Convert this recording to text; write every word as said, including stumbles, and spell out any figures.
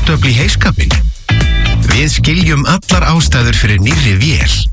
stöfl í heiskapinn? Við skiljum allar ástæður fyrir nýrri vél.